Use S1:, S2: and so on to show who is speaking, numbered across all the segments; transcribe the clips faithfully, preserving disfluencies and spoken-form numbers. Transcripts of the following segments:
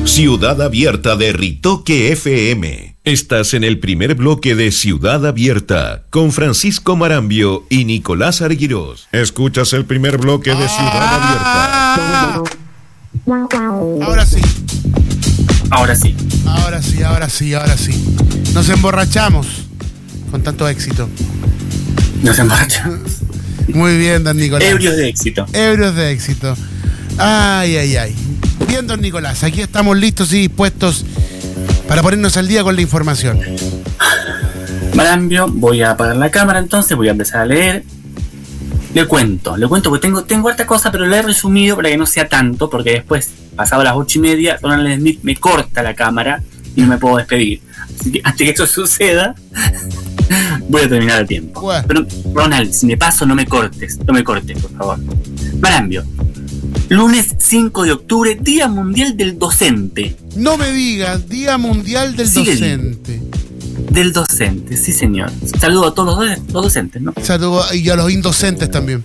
S1: Ciudad Abierta de Ritoque F M. Estás en el primer bloque de Ciudad Abierta con Francisco Marambio y Nicolás Arguirós. Escuchas el primer bloque de Ciudad Abierta.
S2: Ahora sí.
S3: Ahora sí.
S2: Ahora sí, ahora sí, ahora sí. Nos emborrachamos con tanto éxito.
S3: Nos emborrachamos.
S2: Muy bien, don Nicolás.
S3: Ebrios de éxito.
S2: Ebrios de éxito. Ay, ay, ay. Bien, don Nicolás, aquí estamos listos y dispuestos para ponernos al día con la información.
S3: Marambio, voy a apagar la cámara entonces, voy a empezar a leer. Le cuento, le cuento porque tengo, tengo harta cosa, pero la he resumido para que no sea tanto, porque después, pasado las ocho y media, Donald Smith me corta la cámara y no me puedo despedir. Así que antes que eso suceda, voy a terminar a tiempo.
S2: Bueno.
S3: Pero, Ronald, si me paso, no me cortes, no me cortes, por favor. Marambio, lunes cinco de octubre, Día Mundial del Docente.
S2: No me diga, Día Mundial del
S3: Sigue
S2: Docente.
S3: Del docente, sí señor. Saludo a todos los, los docentes, ¿no?
S2: Saludo y a los indocentes también.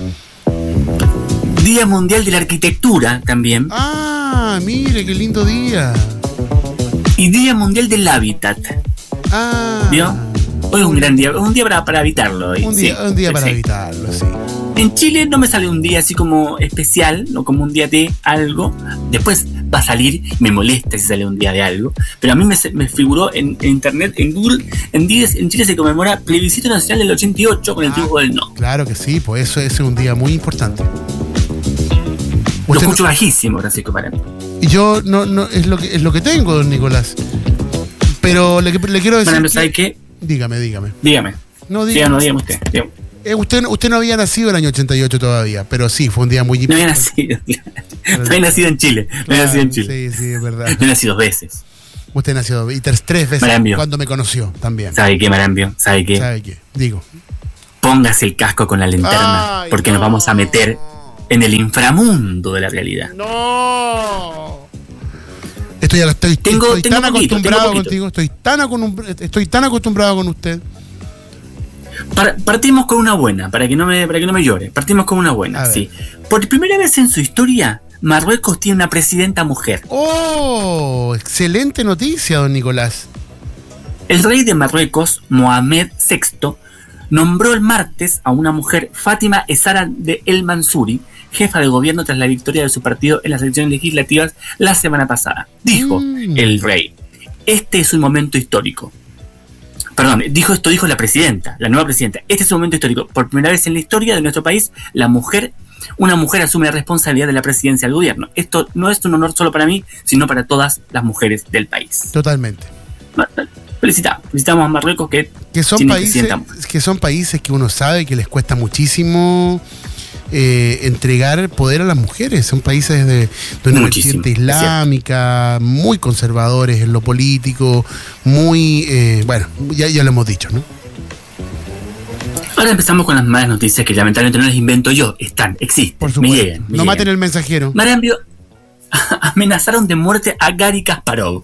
S3: Día Mundial de la Arquitectura también.
S2: Ah, mire, qué lindo día.
S3: Y Día Mundial del Hábitat.
S2: Ah.
S3: ¿Vio? Hoy es un gran día, un día para, para evitarlo. Hoy.
S2: Un día,
S3: sí,
S2: un día para
S3: sí.
S2: evitarlo, sí.
S3: En Chile no me sale un día así como especial, no como un día de algo. Después va a salir, me molesta si sale un día de algo. Pero a mí me, me figuró en, en internet, en Google, en, diez, en Chile se conmemora Plebiscito Nacional del ochenta y ocho con el
S2: ah,
S3: triunfo del no.
S2: Claro que sí, pues eso, ese es un día muy importante.
S3: Lo
S2: Usted
S3: escucho
S2: no,
S3: bajísimo, Francisco Marambio.
S2: y yo no, no es lo que es lo que tengo, don Nicolás. Pero le, le quiero decir.
S3: Marambio,
S2: que,
S3: ¿sabe qué?
S2: Dígame, dígame.
S3: Dígame.
S2: No,
S3: Sí,
S2: dígame.
S3: no, dígame usted. Dígame.
S2: Eh, usted, usted no había nacido el año ochenta y ocho todavía, pero sí, fue un día muy
S3: No había
S2: importante.
S3: nacido. No había nacido en Chile. No había nacido en Chile.
S2: Sí, sí, es verdad.
S3: No he nacido dos veces.
S2: Usted nació y tres, tres veces
S3: Marambio.
S2: cuando me conoció también.
S3: ¿Sabe qué, Marambio? ¿Sabe qué?
S2: ¿Sabe qué? Digo.
S3: Póngase el casco con la linterna,
S2: Ay,
S3: porque
S2: no.
S3: nos vamos a meter en el inframundo de la realidad.
S2: ¡No! Estoy, estoy,
S3: Tengo-
S2: estoy
S3: tengo
S2: tan
S3: poquito,
S2: acostumbrado
S3: tengo poquito.
S2: contigo, estoy tan, acostum- estoy tan acostumbrado con usted.
S3: Par- partimos con una buena, para que no me, para que no me llore. Partimos con una
S2: A
S3: buena,
S2: ver.
S3: sí. Por primera vez en su historia, Marruecos tiene una presidenta mujer.
S2: ¡Oh! Excelente noticia, don Nicolás.
S3: El rey de Marruecos, Mohamed sexto, nombró el martes a una mujer, Fátima Ezara de El Mansuri, jefa de gobierno tras la victoria de su partido en las elecciones legislativas la semana pasada. Dijo
S2: Mm.
S3: el rey, este es un momento histórico. Perdón, dijo esto, dijo la presidenta, la nueva presidenta. Este es un momento histórico. Por primera vez en la historia de nuestro país, la mujer, una mujer asume la responsabilidad de la presidencia del gobierno. Esto no es un honor solo para mí, sino para todas las mujeres del país.
S2: Totalmente.
S3: Felicitamos, felicitamos a Marruecos que,
S2: Que son
S3: tiene
S2: países
S3: presidenta mujer.
S2: que son países que uno sabe que les cuesta muchísimo eh, entregar poder a las mujeres. Son países de, de una
S3: Muchísimo,
S2: vertiente
S3: es
S2: islámica, muy conservadores en lo político, muy eh, bueno, ya, ya lo hemos dicho, ¿no?
S3: Ahora empezamos con las malas noticias que lamentablemente no las invento yo. Están, existen,
S2: Por
S3: me
S2: supuesto.
S3: llegan. me
S2: no
S3: llegan.
S2: maten el mensajero.
S3: Marambio, amenazaron de muerte a Gary Kasparov,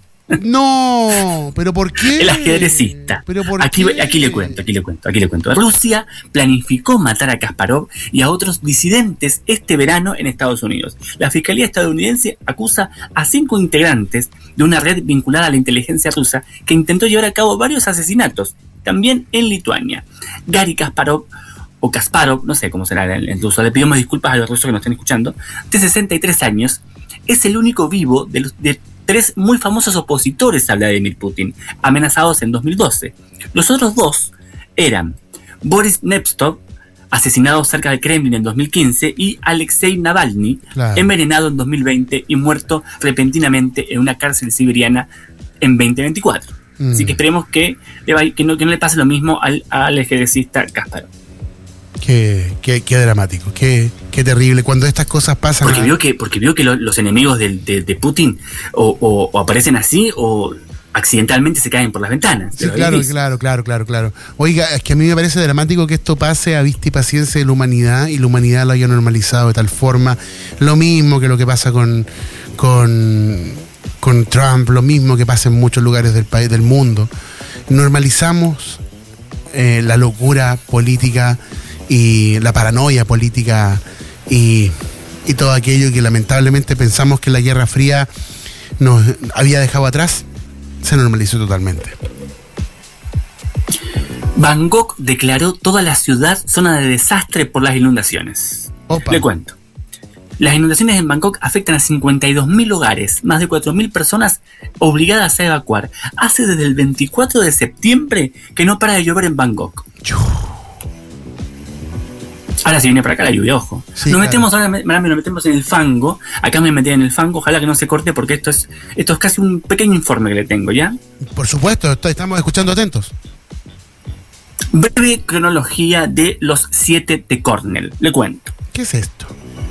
S2: No, pero ¿por qué?
S3: el ajedrecista.
S2: Pero ¿por
S3: aquí,
S2: qué?
S3: aquí le cuento, aquí le cuento, aquí le cuento. Rusia planificó matar a Kasparov y a otros disidentes este verano en Estados Unidos. La Fiscalía estadounidense acusa a cinco integrantes de una red vinculada a la inteligencia rusa que intentó llevar a cabo varios asesinatos, también en Lituania. Gary Kasparov, o Kasparov, no sé cómo será en ruso, le pedimos disculpas a los rusos que nos están escuchando, de sesenta y tres años, es el único vivo de los de tres muy famosos opositores a Vladimir Putin, amenazados en dos mil doce. Los otros dos eran Boris Nemtsov, asesinado cerca del Kremlin en dos mil quince, y Alexei Navalny,
S2: Claro.
S3: envenenado en dos mil veinte y muerto repentinamente en una cárcel siberiana en veinte veinticuatro.
S2: Mm.
S3: Así que esperemos que, le vaya- que, no, que no le pase lo mismo al, al ajedrecista Kasparov.
S2: Qué, qué, qué dramático, qué, qué terrible. Cuando estas cosas pasan.
S3: Porque
S2: a-
S3: vio que, porque vio que lo- los enemigos del- de, de Putin o, o- o aparecen así o accidentalmente se caen por las ventanas.
S2: Sí,
S3: ¿Lo
S2: claro,
S3: veis?
S2: claro, claro, claro, claro. Oiga, es que a mí me parece dramático que esto pase a vista y paciencia de la humanidad y la humanidad lo haya normalizado de tal forma. Lo mismo que lo que pasa con, con, con Trump, lo mismo que pasa en muchos lugares del país, del mundo. Normalizamos eh, la locura política y la paranoia política y, y todo aquello que lamentablemente pensamos que la Guerra Fría nos había dejado atrás, se normalizó totalmente.
S3: Bangkok declaró toda la ciudad zona de desastre por las inundaciones. Opa. Le cuento. Las inundaciones en Bangkok afectan a cincuenta y dos mil hogares, más de cuatro mil personas obligadas a evacuar. Hace desde el veinticuatro de septiembre que no para de llover en Bangkok. Ahora si viene para acá la lluvia, ojo. Sí, nos claro. metemos ahora, nos metemos en el fango. Acá me metí en el fango, ojalá que no se corte porque esto es esto es casi un pequeño informe que le tengo, ¿ya?
S2: Por supuesto, estamos escuchando atentos.
S3: Breve cronología de los siete de Cornell. Le cuento.
S2: ¿Qué es esto?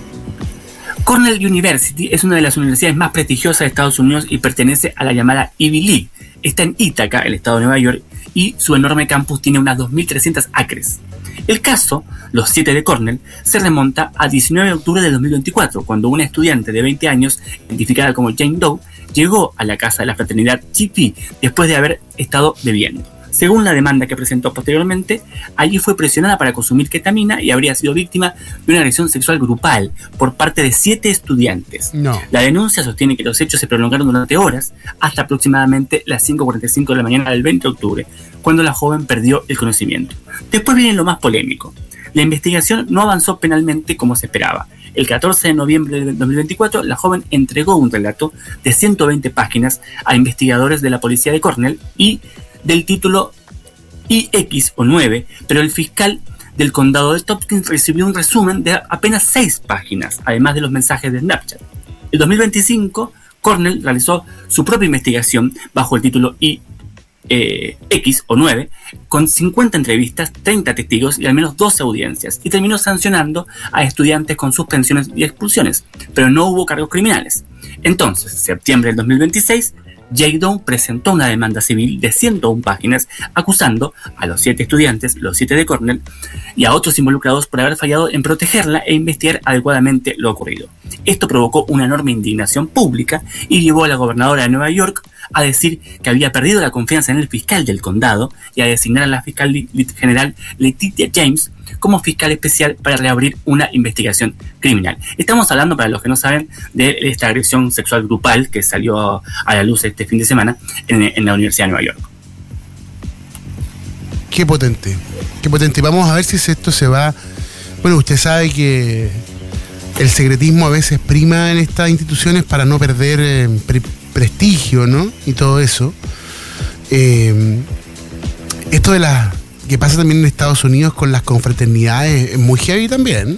S3: Cornell University es una de las universidades más prestigiosas de Estados Unidos y pertenece a la llamada Ivy League. Está en Ítaca, el estado de Nueva York, y su enorme campus tiene unas dos mil trescientas acres. El caso, los siete de Cornell, se remonta a diecinueve de octubre de dos mil veinticuatro, cuando una estudiante de veinte años, identificada como Jane Doe, llegó a la casa de la fraternidad Chi Phi después de haber estado bebiendo. Según la demanda que presentó posteriormente, allí fue presionada para consumir ketamina y habría sido víctima de una agresión sexual grupal por parte de siete estudiantes.
S2: No.
S3: La denuncia sostiene que los hechos se prolongaron durante horas hasta aproximadamente las cinco cuarenta y cinco de la mañana del veinte de octubre, cuando la joven perdió el conocimiento. Después viene lo más polémico. La investigación no avanzó penalmente como se esperaba. El catorce de noviembre de dos mil veinticuatro, la joven entregó un relato de ciento veinte páginas a investigadores de la policía de Cornell y del título I X o nueve, pero el fiscal del condado de Tompkins recibió un resumen de apenas seis páginas, además de los mensajes de Snapchat. En dos mil veinticinco, Cornell realizó su propia investigación bajo el título I X o nueve, con cincuenta entrevistas, treinta testigos y al menos doce audiencias, y terminó sancionando a estudiantes con suspensiones y expulsiones, pero no hubo cargos criminales. Entonces, en septiembre del dos mil veintiséis, Jane Doe presentó una demanda civil de ciento una páginas acusando a los siete estudiantes, los siete de Cornell, y a otros involucrados por haber fallado en protegerla e investigar adecuadamente lo ocurrido. Esto provocó una enorme indignación pública y llevó a la gobernadora de Nueva York a decir que había perdido la confianza en el fiscal del condado y a designar a la fiscal general Letitia James como fiscal especial para reabrir una investigación criminal. Estamos hablando, para los que no saben, de esta agresión sexual grupal que salió a la luz este fin de semana en, en la Universidad de Nueva York.
S2: Qué potente, qué potente. Vamos a ver si esto se va... Bueno, usted sabe que el secretismo a veces prima en estas instituciones para no perder eh, pre- prestigio, ¿no? Y todo eso. Eh, esto de las... que pasa también en Estados Unidos con las confraternidades es muy heavy también.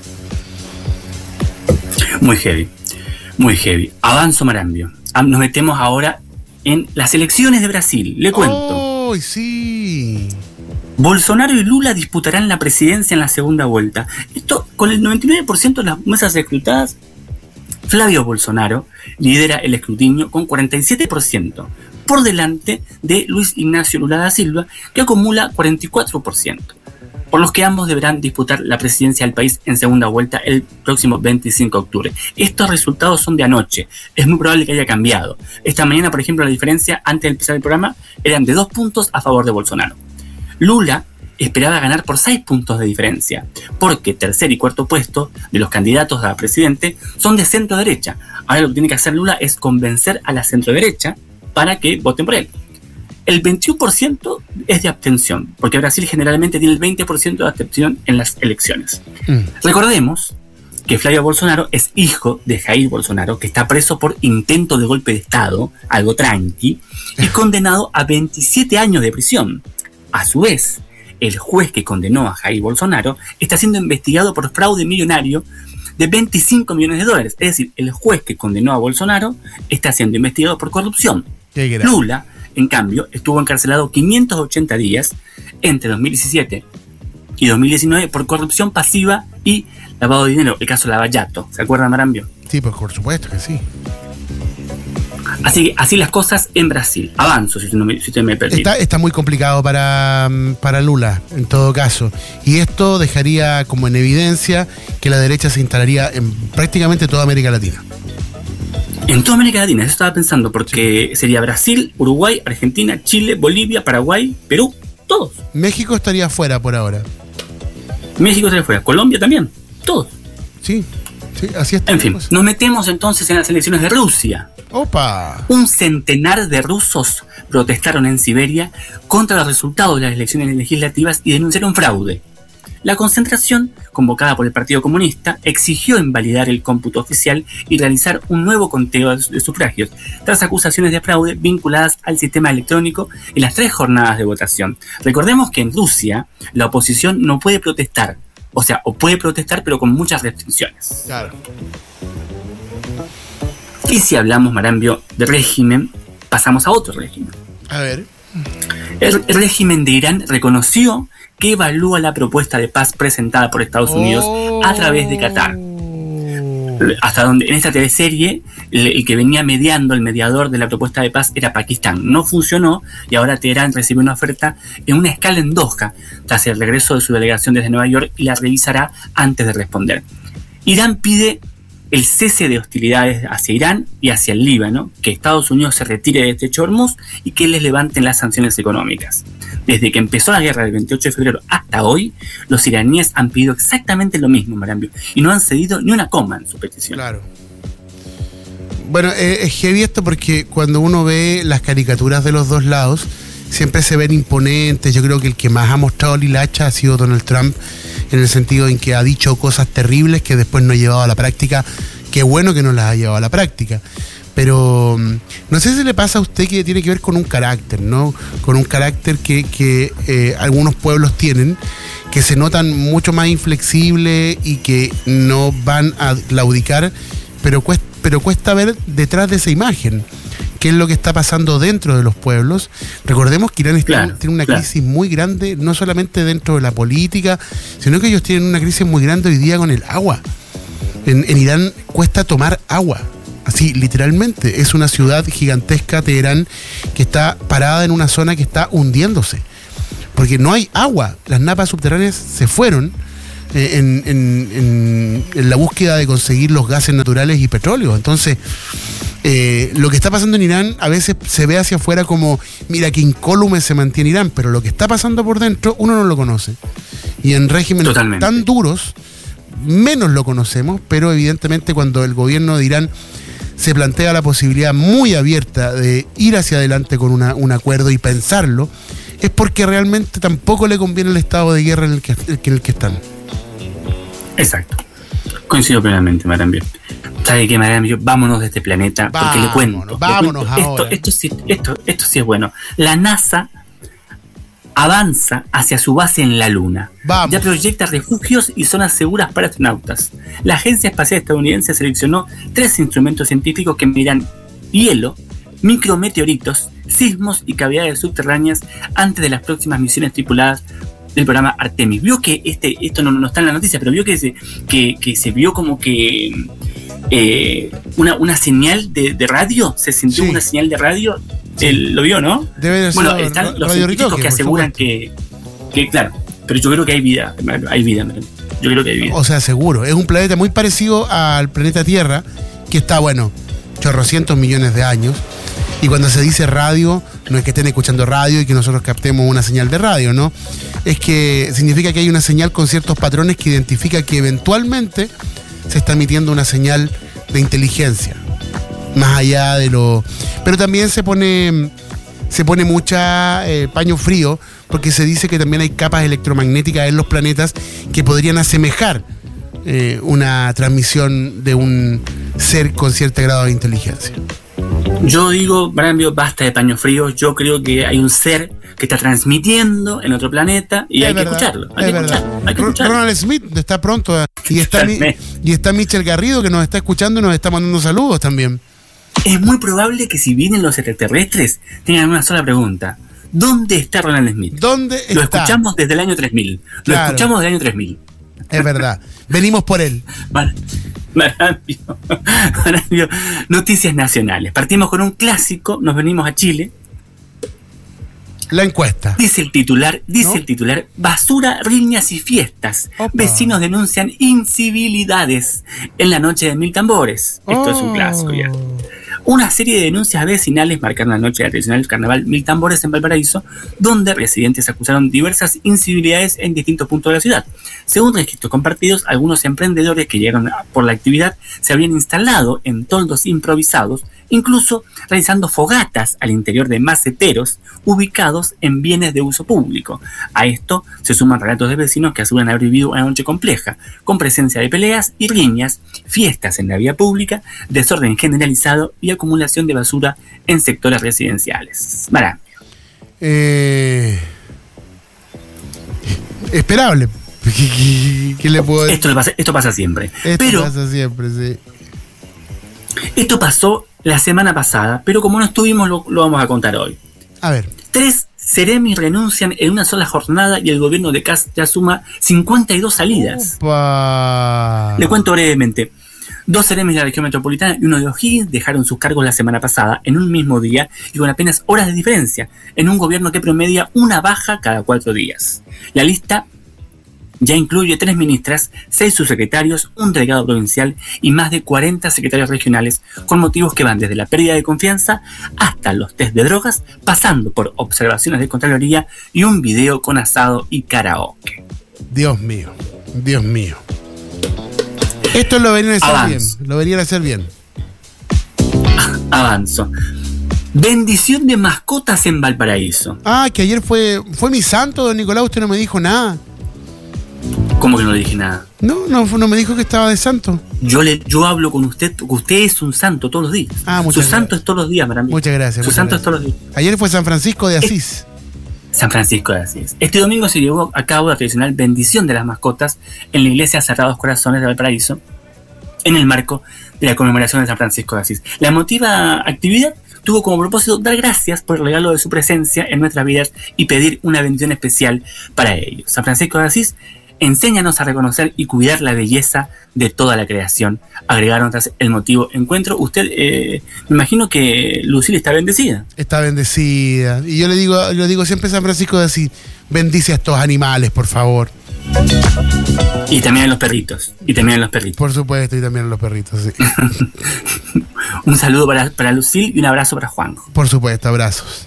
S3: Muy heavy, muy heavy. Avanzo Marambio. Nos metemos ahora en las elecciones de Brasil. Le cuento.
S2: ¡Oh, sí!
S3: Bolsonaro y Lula disputarán la presidencia en la segunda vuelta. Esto, con el noventa y nueve por ciento de las mesas escrutadas, Flavio Bolsonaro lidera el escrutinio con cuarenta y siete por ciento, por delante de Luis Ignacio Lula da Silva, que acumula cuarenta y cuatro por ciento, por los que ambos deberán disputar la presidencia del país en segunda vuelta el próximo veinticinco de octubre. Estos resultados son de anoche, es muy probable que haya cambiado. Esta mañana, por ejemplo, la diferencia antes de empezar el programa eran de dos puntos a favor de Bolsonaro. Lula esperaba ganar por seis puntos de diferencia, porque tercer y cuarto puesto de los candidatos a presidente son de centro derecha. Ahora lo que tiene que hacer Lula es convencer a la centro derecha para que voten por él. El veintiuno por ciento es de abstención, porque Brasil generalmente tiene el veinte por ciento de abstención en las elecciones. Mm. Recordemos que Flavio Bolsonaro es hijo de Jair Bolsonaro, que está preso por intento de golpe de Estado, algo tranqui, y condenado a veintisiete años de prisión. A su vez, el juez que condenó a Jair Bolsonaro está siendo investigado por fraude millonario de veinticinco millones de dólares. Es decir, el juez que condenó a Bolsonaro está siendo investigado por corrupción. Lula, en cambio, estuvo encarcelado quinientos ochenta días entre dos mil diecisiete y dos mil diecinueve por corrupción pasiva y lavado de dinero, el caso Lavallato. ¿Se acuerdan, Marambio?
S2: Sí, pues por supuesto que sí.
S3: Así que así las cosas en Brasil. Avanzo, si usted, no me, si usted me permite.
S2: Está, está muy complicado para, para Lula, en todo caso. Y esto dejaría como en evidencia que la derecha se instalaría en prácticamente toda América Latina.
S3: En toda América Latina, eso estaba pensando, porque sí. Sería Brasil, Uruguay, Argentina, Chile, Bolivia, Paraguay, Perú, todos.
S2: México estaría fuera por ahora.
S3: México estaría fuera, Colombia también, todos.
S2: Sí. Sí, así está.
S3: En fin, nos metemos entonces en las elecciones de Rusia.
S2: ¡Opa!
S3: Un centenar de rusos protestaron en Siberia contra los resultados de las elecciones legislativas y denunciaron fraude. La concentración, convocada por el Partido Comunista, exigió invalidar el cómputo oficial y realizar un nuevo conteo de sufragios, tras acusaciones de fraude vinculadas al sistema electrónico en las tres jornadas de votación. Recordemos que en Rusia la oposición no puede protestar, o sea, o puede protestar pero con muchas restricciones.
S2: Claro.
S3: Y si hablamos, Marambio, de régimen, pasamos a otro régimen.
S2: A ver.
S3: El régimen de Irán reconoció que evalúa la propuesta de paz presentada por Estados Unidos oh. a través de Qatar. Hasta donde en esta teleserie el, el que venía mediando, el mediador de la propuesta de paz era Pakistán. No funcionó y ahora Teherán recibe una oferta en una escala en Doha tras el regreso de su delegación desde Nueva York y la revisará antes de responder. Irán pide el cese de hostilidades hacia Irán y hacia el Líbano, que Estados Unidos se retire de este Hormuz y que les levanten las sanciones económicas. Desde que empezó la guerra del veintiocho de febrero hasta hoy, los iraníes han pedido exactamente lo mismo, Marambio, y no han cedido ni una coma en su petición.
S2: Claro. Bueno, eh, es heavy esto porque cuando uno ve las caricaturas de los dos lados, siempre se ven imponentes. Yo creo que el que más ha mostrado la hilacha ha sido Donald Trump, en el sentido en que ha dicho cosas terribles que después no ha llevado a la práctica. Qué bueno que no las ha llevado a la práctica. Pero no sé si le pasa a usted que tiene que ver con un carácter, ¿no? Con un carácter que, que eh, algunos pueblos tienen, que se notan mucho más inflexibles y que no van a claudicar, pero cuesta, pero cuesta ver detrás de esa imagen qué es lo que está pasando dentro de los pueblos. Recordemos que Irán está, claro, tiene una claro. crisis muy grande, no solamente dentro de la política, sino que ellos tienen una crisis muy grande hoy día con el agua. En, en Irán cuesta tomar agua, así literalmente. Es una ciudad gigantesca, Teherán, que está parada en una zona que está hundiéndose, porque no hay agua. Las napas subterráneas se fueron eh, en, en, en, en la búsqueda de conseguir los gases naturales y petróleo. Entonces, Eh, lo que está pasando en Irán a veces se ve hacia afuera como, mira qué incólume se mantiene Irán, pero lo que está pasando por dentro uno no lo conoce. Y en regímenes Totalmente. tan duros, menos lo conocemos, pero evidentemente cuando el gobierno de Irán se plantea la posibilidad muy abierta de ir hacia adelante con una, un acuerdo y pensarlo, es porque realmente tampoco le conviene el estado de guerra en el que, en el que están.
S3: Exacto. Coincido plenamente, Marambio. ¿Sabe qué, Marambio? Vámonos de este planeta, porque vámonos, le cuento.
S2: Vámonos
S3: le cuento
S2: ahora.
S3: Esto, esto, sí, esto, esto sí es bueno. La NASA avanza hacia su base en la Luna. Vamos. Ya proyecta refugios y zonas seguras para astronautas. La Agencia Espacial Estadounidense seleccionó tres instrumentos científicos que miran hielo, micrometeoritos, sismos y cavidades subterráneas antes de las próximas misiones tripuladas del programa Artemis. Vio que este, esto no, no está en la noticia, pero vio que se, que, que se vio como que eh, una, una señal de, de radio, se sintió sí. una señal de radio, sí. El, lo vio, ¿no?
S2: Debe de
S3: bueno,
S2: ser
S3: están
S2: radio
S3: los científicos
S2: Ritoque,
S3: que aseguran que, que, claro, pero yo creo que hay vida, hay vida, yo creo que hay vida.
S2: O sea, seguro, es un planeta muy parecido al planeta Tierra, que está, bueno, chorrocientos millones de años. Y cuando se dice radio, no es que estén escuchando radio y que nosotros captemos una señal de radio, ¿no? Es que significa que hay una señal con ciertos patrones que identifica que eventualmente se está emitiendo una señal de inteligencia. Más allá de lo... Pero también se pone, se pone mucha eh, paño frío, porque se dice que también hay capas electromagnéticas en los planetas que podrían asemejar eh, una transmisión de un ser con cierto grado de inteligencia.
S3: Yo digo, Marambio, basta de paño frío. Yo creo que hay un ser que está transmitiendo en otro planeta y
S2: es
S3: hay
S2: verdad,
S3: que escucharlo. Hay, que escucharlo, hay que
S2: escucharlo. Ronald Smith está pronto y está, mi, y está Michel Garrido, que nos está escuchando y nos está mandando saludos también.
S3: Es muy probable que si vienen los extraterrestres tengan una sola pregunta. ¿Dónde está Ronald Smith?
S2: ¿Dónde está?
S3: Lo escuchamos desde el año tres mil. Lo claro. escuchamos desde el año tres mil.
S2: Es verdad. Venimos por él.
S3: Vale. Marambio, Marambio, noticias nacionales. Partimos con un clásico, nos venimos a Chile.
S2: La encuesta.
S3: Dice el titular, dice ¿no? el titular, basura, riñas y fiestas. Opa. Vecinos denuncian incivilidades en la noche de mil tambores. Esto oh. es un clásico ya. Una serie de denuncias vecinales marcaron la noche del tradicional carnaval Mil Tambores en Valparaíso, donde residentes acusaron diversas incivilidades en distintos puntos de la ciudad. Según registros compartidos, algunos emprendedores que llegaron por la actividad se habrían instalado en toldos improvisados, incluso realizando fogatas al interior de maceteros ubicados en bienes de uso público. A esto se suman relatos de vecinos que aseguran haber vivido una noche compleja, con presencia de peleas y riñas, fiestas en la vía pública, desorden generalizado y acumulación de basura en sectores residenciales. Marambio.
S2: Eh, esperable. ¿Qué, qué, qué le puedo decir?
S3: Esto, pasa, esto pasa siempre.
S2: Esto
S3: pero,
S2: pasa siempre, sí.
S3: Esto pasó la semana pasada, pero como no estuvimos, lo, lo vamos a contar hoy.
S2: A ver.
S3: Tres seremis renuncian en una sola jornada y el gobierno de Kast ya suma cincuenta y dos salidas.
S2: Opa.
S3: Le cuento brevemente. Dos seremis de la región metropolitana y uno de O'Higgins dejaron sus cargos la semana pasada en un mismo día y con apenas horas de diferencia, en un gobierno que promedia una baja cada cuatro días. La lista ya incluye tres ministras, seis subsecretarios, un delegado provincial y más de cuarenta secretarios regionales, con motivos que van desde la pérdida de confianza hasta los test de drogas, pasando por observaciones de Contraloría y un video con asado y karaoke.
S2: Dios mío, Dios mío. Esto lo venían a hacer
S3: Avanzo.
S2: bien, lo venían a hacer bien.
S3: Avanzo. Bendición de mascotas en Valparaíso.
S2: Ah, que ayer fue, fue mi santo, don Nicolás, usted no me dijo nada.
S3: ¿Cómo que no le dije nada?
S2: No, no, no me dijo que estaba de santo.
S3: Yo le, yo hablo con usted, porque usted es un santo todos los días.
S2: Ah, muchas
S3: Su
S2: gracias.
S3: santo es todos los días, para mí.
S2: Muchas gracias.
S3: Su
S2: muchas
S3: santo
S2: gracias.
S3: es todos los días.
S2: Ayer fue San Francisco de Asís.
S3: San Francisco de Asís. Este domingo se llevó a cabo la tradicional bendición de las mascotas en la iglesia Sagrados Corazones de Valparaíso, en el marco de la conmemoración de San Francisco de Asís. La emotiva actividad tuvo como propósito dar gracias por el regalo de su presencia en nuestras vidas y pedir una bendición especial para ellos. San Francisco de Asís, enséñanos a reconocer y cuidar la belleza de toda la creación, agregaron tras el motivo encuentro. Usted, eh, me imagino que Lucila está bendecida.
S2: Está bendecida. Y yo le digo, yo le digo siempre a San Francisco de Asís, bendice a estos animales, por favor.
S3: Y también a los perritos. Y también a los perritos.
S2: Por supuesto, y también a los perritos, sí.
S3: Un saludo para, para Lucil y un abrazo para Juanjo.
S2: Por supuesto, abrazos.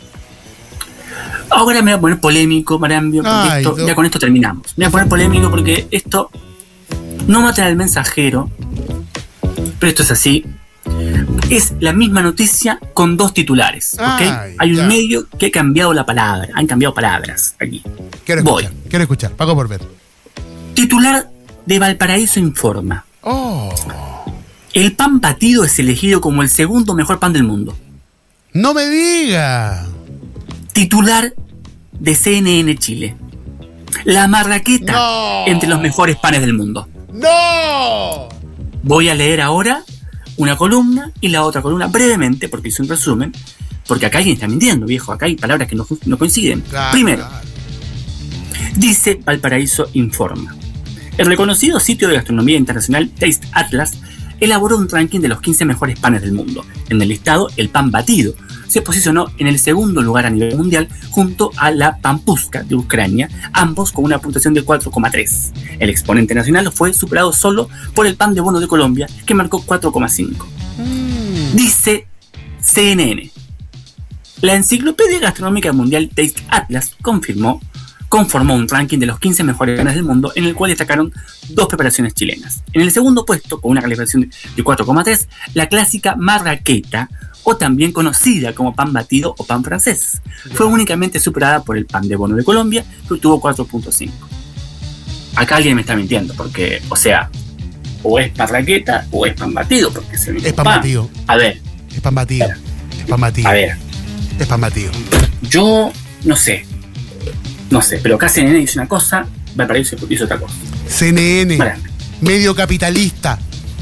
S3: Ahora me voy a poner polémico, Marambio, porque
S2: Ay,
S3: esto,
S2: no.
S3: ya con esto terminamos. Me voy a poner polémico porque esto no mata al mensajero, pero esto es así. Es la misma noticia con dos titulares, ¿ok?
S2: Ay,
S3: Hay un
S2: ya.
S3: medio que ha cambiado la palabra, han cambiado palabras aquí.
S2: Quiero
S3: Voy.
S2: escuchar, quiero escuchar. Pago por ver.
S3: Titular de Valparaíso informa.
S2: Oh,
S3: El pan batido es elegido como el segundo mejor pan del mundo.
S2: no me diga.
S3: Titular de C N N Chile. La marraqueta
S2: No.
S3: entre los mejores panes del mundo.
S2: ¡No!
S3: Voy a leer ahora una columna y la otra columna brevemente, porque hice un resumen, porque acá alguien está mintiendo, viejo, acá hay palabras que no, no coinciden.
S2: Claro,
S3: Primero,
S2: claro.
S3: dice Valparaíso Informa. El reconocido sitio de gastronomía internacional Taste Atlas elaboró un ranking de los quince mejores panes del mundo. En el listado, el pan batido se posicionó en el segundo lugar a nivel mundial junto a la pampuska de Ucrania, ambos con una puntuación de cuatro coma tres. El exponente nacional fue superado solo por el pan de bono de Colombia, que marcó cuatro coma cinco.
S2: Mm.
S3: Dice C N N. La Enciclopedia Gastronómica Mundial Taste Atlas confirmó, conformó un ranking de los quince mejores panes del mundo, en el cual destacaron dos preparaciones chilenas. En el segundo puesto, con una calificación de cuatro coma tres, la clásica marraqueta, o también conocida como pan batido o pan francés. Fue únicamente superada por el pan de bono de Colombia, que obtuvo cuatro punto cinco. Acá alguien me está mintiendo, porque, o sea, o es marraqueta o es pan batido, porque es el mismo
S2: Es pan batido.
S3: A ver,
S2: Es pan batido. Es pan batido.
S3: a ver,
S2: Es pan batido.
S3: yo no sé, no sé, pero acá C N N hizo una cosa, Valparaíso hizo otra cosa.
S2: C N N,
S3: Bueno,
S2: medio capitalista.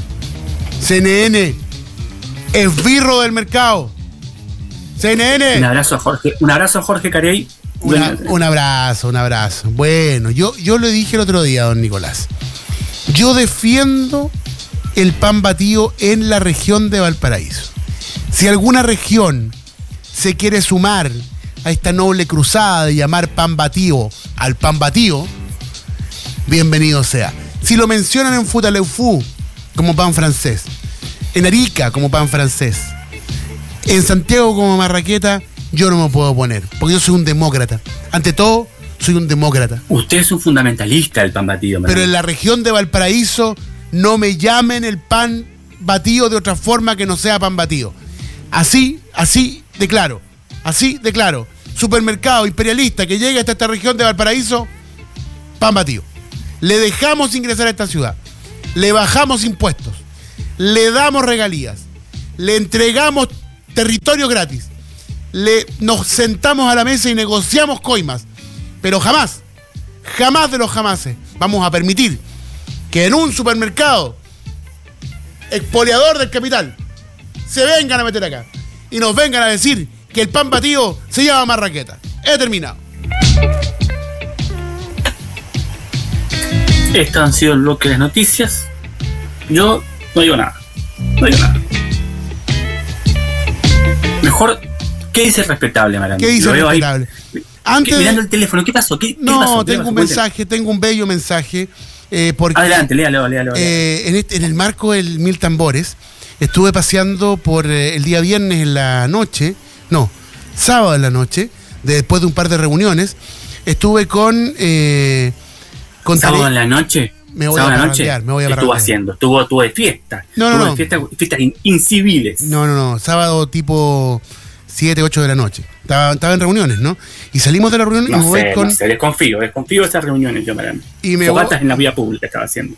S2: C N N, esbirro del mercado. C N
S3: un
S2: N.
S3: abrazo a Jorge, un abrazo a Jorge Carey.
S2: Una- un abrazo, un abrazo. Bueno, yo, yo lo dije el otro día, don Nicolás. Yo defiendo el pan batido en la región de Valparaíso. Si alguna región se quiere sumar a esta noble cruzada de llamar pan batido al pan batido, bienvenido sea. Si lo mencionan en Futaleufú como pan francés, en Arica como pan francés, En Santiago como Marraqueta yo no me puedo oponer, porque yo soy un demócrata. Ante todo, soy un demócrata.
S3: Usted es un fundamentalista del pan batido.
S2: Pero en la región de Valparaíso no me llamen el pan batido de otra forma que no sea pan batido. Así, así de claro, así de claro. Supermercado imperialista que llegue hasta esta región de Valparaíso, pan batido. Le dejamos ingresar a esta ciudad, le bajamos impuestos, le damos regalías, le entregamos territorio gratis, le, nos sentamos a la mesa y negociamos coimas, pero jamás, jamás de los jamases vamos a permitir que en un supermercado expoliador del capital se vengan a meter acá y nos vengan a decir que el pan batido se llama Marraqueta. He terminado.
S3: Estos han sido el bloque de las noticias. Yo no digo nada. No digo nada. Mejor, ¿qué dice el respetable, Marambio?
S2: ¿Qué dice el respetable?
S3: Ahí, Antes mirando de... el teléfono, ¿qué pasó? ¿Qué,
S2: no,
S3: ¿qué pasó?
S2: tengo
S3: pasó?
S2: un mensaje, tengo un bello mensaje. Eh, porque,
S3: Adelante, léalo, léalo. léalo.
S2: Eh, en, este, en el marco del Mil Tambores, estuve paseando por eh, el día viernes en la noche, no, sábado en la noche, de, después de un par de reuniones, estuve con... Eh, con
S3: ¿Sábado en la noche?
S2: Me voy a parrandear, me voy a
S3: ¿Qué estuvo haciendo? ¿Estuvo, estuvo de fiesta?
S2: No, no, no.
S3: De fiesta, fiestas in, inciviles.
S2: No, no, no, sábado tipo siete, ocho de la noche. Estaba, estaba en reuniones, ¿no? Y salimos de la reunión
S3: no
S2: y me voy
S3: sé,
S2: con...
S3: No sé, desconfío, desconfío de esas reuniones yo, Marambio.
S2: Y me
S3: Fogatas
S2: voy...
S3: en la vía pública estaba haciendo.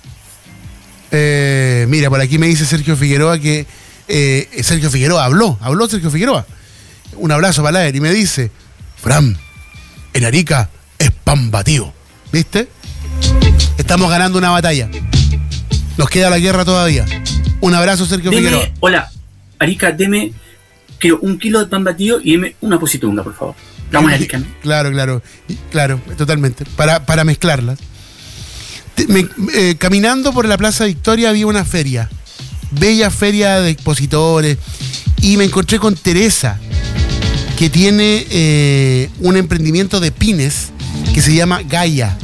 S2: Eh, mira, por aquí me dice Sergio Figueroa que... Eh, Sergio Figueroa habló, habló Sergio Figueroa. Un abrazo para él y me dice, Fran, en Arica es pan batido. ¿Viste? Estamos ganando una batalla. Nos queda la guerra todavía. Un abrazo, Sergio
S3: deme,
S2: Figueroa.
S3: Hola, Arica, deme quiero un kilo de pan batido y deme una positunga, por favor. Vamos a Arica, ¿no?
S2: Claro, claro, claro, totalmente. Para, para mezclarlas. Me, eh, caminando por la Plaza Victoria había una feria. Bella feria de expositores. Y me encontré con Teresa, que tiene eh, un emprendimiento de pines que se llama Gaia.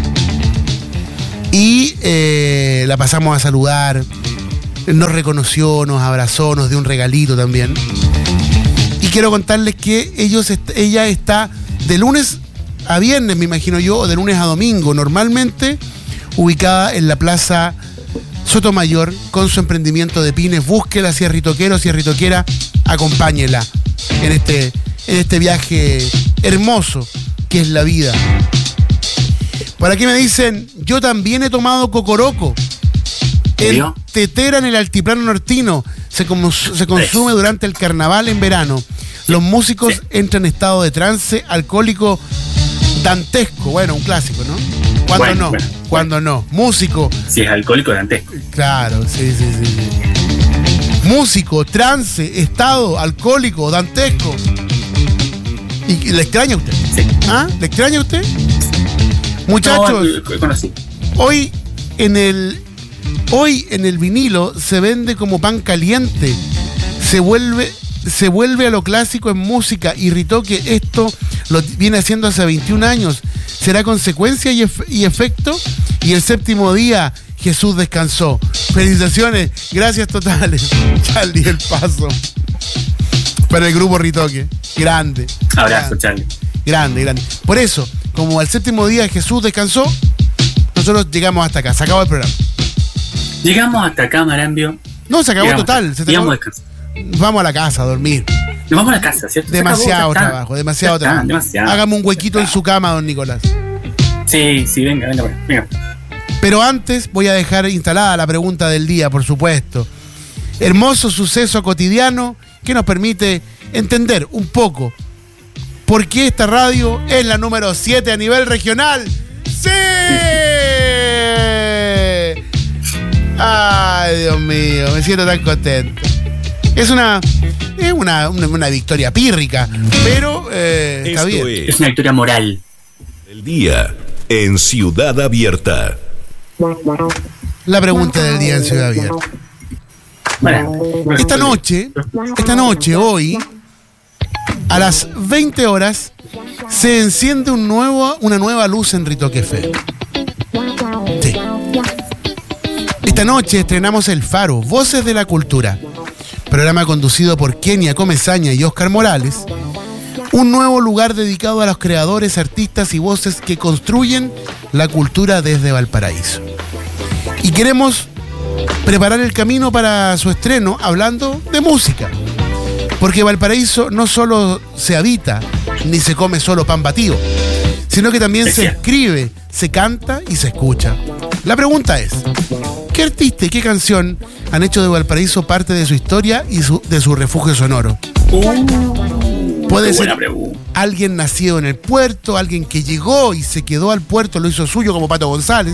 S2: Y eh, la pasamos a saludar, nos reconoció, nos abrazó, nos dio un regalito también. Y quiero contarles que ellos est- ella está de lunes a viernes, me imagino yo, o de lunes a domingo, normalmente ubicada en la Plaza Sotomayor con su emprendimiento de pines. Búsquela, si es ritoquero, si es ritoquera, acompáñela en este, en este viaje hermoso que es la vida. Por aquí me dicen, yo también he tomado cocoroco. En tetera en el altiplano nortino. Se, cons- se consume durante el carnaval en verano. Los músicos sí. entran en estado de trance alcohólico dantesco. Bueno, un clásico, ¿no? ¿Cuándo
S3: bueno,
S2: no?
S3: Bueno,
S2: ¿Cuándo
S3: bueno.
S2: no? Músico.
S3: Si es alcohólico dantesco.
S2: Claro, sí, sí, sí, sí. Músico, trance, estado alcohólico dantesco. ¿Y le extraña a usted?
S3: Sí.
S2: ¿Ah? ¿Le extraña a usted? Muchachos,
S3: no,
S2: hoy en el hoy en el vinilo se vende como pan caliente. Se vuelve se vuelve a lo clásico en música. Irritó que esto lo viene haciendo hace veintiún años. ¿Será consecuencia y, ef- y efecto? Y el séptimo día Jesús descansó. Felicitaciones, gracias totales. Charlie El Paso. Para el grupo Ritoque. Grande.
S3: Abrazo,
S2: grande,
S3: Charlie.
S2: Grande, grande. Por eso, como al séptimo día Jesús descansó, nosotros llegamos hasta acá. Se acabó el programa.
S3: Llegamos hasta acá, Marambio.
S2: No, se acabó
S3: llegamos
S2: total. Se
S3: llegamos
S2: acabó. Vamos a la casa a dormir.
S3: Nos vamos a la casa, ¿cierto?
S2: Demasiado
S3: acabó,
S2: trabajo, demasiado
S3: está,
S2: trabajo.
S3: demasiado.
S2: Hágame un huequito en su cama, don Nicolás.
S3: Sí, sí, venga, venga, venga.
S2: Pero antes voy a dejar instalada la pregunta del día, por supuesto. Hermoso suceso cotidiano que nos permite entender un poco por qué esta radio es la número siete a nivel regional. ¡Sí! Ay, Dios mío, me siento tan contento. Es una es una, una, una victoria pírrica, pero eh, está
S1: Esto
S2: bien.
S1: Es,
S3: es una victoria moral.
S1: El día en Ciudad Abierta.
S2: La pregunta del día en Ciudad Abierta.
S3: Bueno,
S2: Esta noche, esta noche, hoy, a las veinte horas, se enciende un nuevo, una nueva luz en Ritoque F M. Sí. Esta noche estrenamos El Faro, Voces de la Cultura. programa conducido por Kenia Comesaña y Oscar Morales, un nuevo lugar dedicado a los creadores, artistas y voces que construyen la cultura desde Valparaíso. Y queremos preparar el camino para su estreno hablando de música, porque Valparaíso no solo se habita ni se come solo pan batido, sino que también se escribe, se canta y se escucha. La pregunta es, ¿qué artista y qué canción han hecho de Valparaíso parte de su historia y su, de su refugio sonoro?
S3: Uh,
S2: Puede ser alguien nacido en el puerto, alguien que llegó y se quedó al puerto, lo hizo suyo, como Pato González,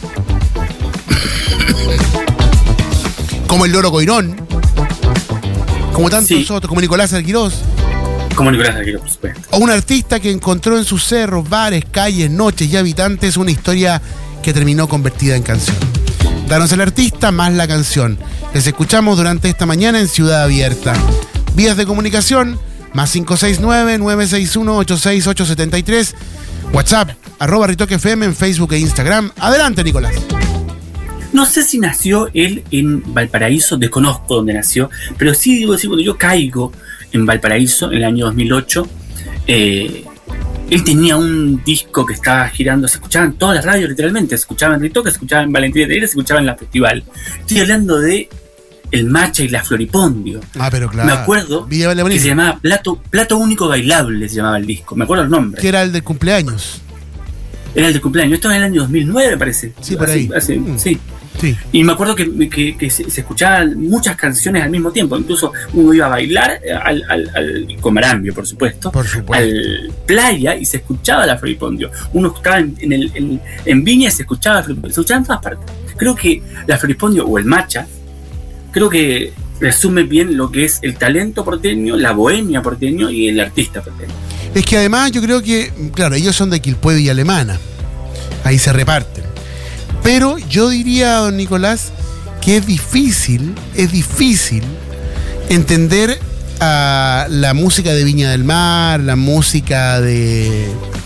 S2: como el Loro Coirón, como tantos sí. otros, como Nicolás Arguirós.
S3: Como Nicolás Arguirós, por supuesto.
S2: O un artista que encontró en sus cerros, bares, calles, noches y habitantes una historia que terminó convertida en canción. Danos el artista más la canción. Les escuchamos durante esta mañana en Ciudad Abierta. Vías de comunicación, más cinco seis nueve, nueve seis uno, ocho seis ocho siete tres. WhatsApp, arroba Ritoque F M en Facebook e Instagram. Adelante, Nicolás.
S3: No sé si nació él en Valparaíso, desconozco dónde nació, pero sí digo decir, cuando yo caigo en Valparaíso en el año dos mil ocho, eh, él tenía un disco que estaba girando, se escuchaba en todas las radios literalmente, se escuchaba en Ritoque, se escuchaba en Valentina Teguera, se escuchaba en la Festival. Estoy hablando de El Macha y la Floripondio.
S2: Ah, pero claro.
S3: Me acuerdo que se llamaba Plato, Plato Único Bailable, se llamaba el disco, me acuerdo el nombre.
S2: Que era el del cumpleaños.
S3: Era el de cumpleaños, esto era en el año dos mil nueve, me parece.
S2: Sí, por ahí.
S3: Así, así,
S2: mm.
S3: Sí.
S2: Sí.
S3: Y me acuerdo que, que, que se, se escuchaban muchas canciones al mismo tiempo. Incluso uno iba a bailar al, al, al con Marambio, por supuesto,
S2: por supuesto,
S3: al playa y se escuchaba la Floripondio. Uno estaba en, en, el, en, en Viña y se escuchaba la Floripondio. Se escuchaba en todas partes. Creo que la Floripondio o el Macha, creo que resume bien lo que es el talento porteño, la bohemia porteño y el artista porteño.
S2: Es que además yo creo que, claro, ellos son de Quilpué y Alemana. Ahí se reparten. Pero yo diría, don Nicolás, que es difícil, es difícil entender a la música de Viña del Mar, la música de,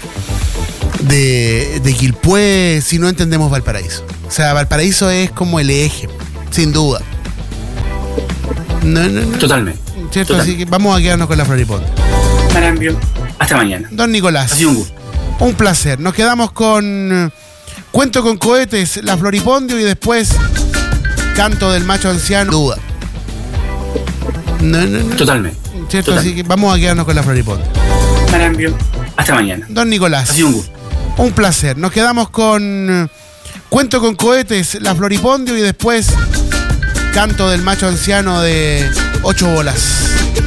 S2: de, de Quilpué, si no entendemos Valparaíso. O sea, Valparaíso es como el eje, sin duda. No, no, no.
S3: Totalmente.
S2: ¿Cierto?
S3: Totalmente.
S2: Así que vamos a quedarnos con la Floripondio.
S3: Marambio, hasta mañana.
S2: Don Nicolás.
S3: Ha sido un gusto.
S2: Un placer. Nos quedamos con Cuento con Cohetes, la Floripondio y después Canto del Macho Anciano. Duda. No, no, no.
S3: Totalmente.
S2: ¿Cierto?
S3: Totalmente.
S2: Así que vamos a quedarnos con la Floripondio.
S3: Marambio, hasta mañana.
S2: Don Nicolás.
S3: Ha sido un gusto.
S2: Un placer. Nos quedamos con Cuento con Cohetes, la Floripondio y después Canto del Macho Anciano de Ocho Bolas.